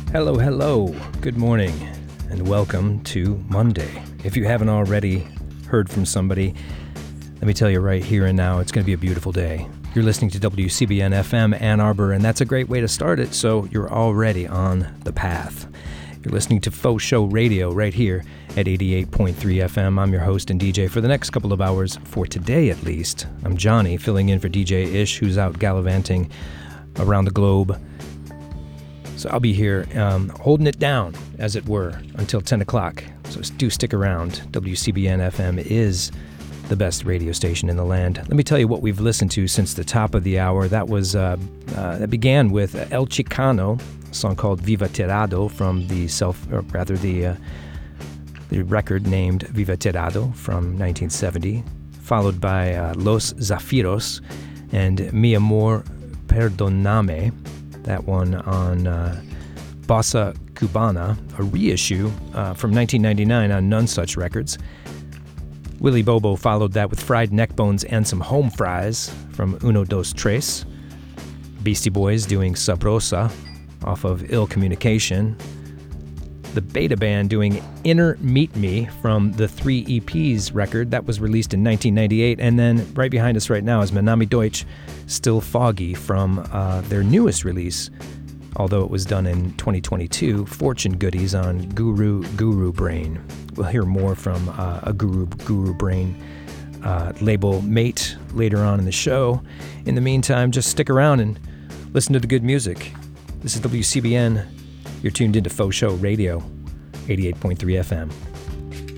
Hello, hello. Good morning and welcome to Monday. If you haven't already heard from somebody, let me tell you right here and now, it's going to be a beautiful day. You're listening to WCBN FM Ann Arbor, and that's a great way to start it, so you're already on the path. You're listening to Faux Show Radio right here at 88.3 FM. I'm your host and DJ for the next couple of hours, for today at least. I'm Johnny, filling in for DJ Ish, who's out gallivanting around the globe. So I'll be here holding it down, as it were, until 10 o'clock. So do stick around. WCBN FM is the best radio station in the land. Let me tell you what we've listened to since the top of the hour. That was that began with El Chicano, a song called Viva Tirado from the record named Viva Tirado from 1970, followed by Los Zafiros and Mi Amor Perdóname. That one on Bossa Cubana, a reissue from 1999 on None Such Records. Willie Bobo followed that with Fried Neck Bones and some Home Fries from Uno Dos Tres. Beastie Boys doing Sabrosa off of Ill Communication. The Beta Band doing Inner Meet Me from the 3 EPs record that was released in 1998. And then right behind us right now is Manami Deutsch, Still Foggy from their newest release, although it was done in 2022, Fortune Goodies on Guru Brain. We'll hear more from a Guru Brain label mate later on in the show. In the meantime, just stick around and listen to the good music. This is WCBN. You're tuned into Faux Show Radio, 88.3 FM.